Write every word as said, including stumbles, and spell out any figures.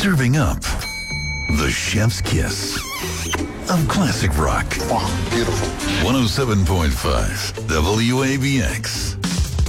Serving up the chef's kiss of classic rock. Wow, beautiful. one oh seven point five W A B X.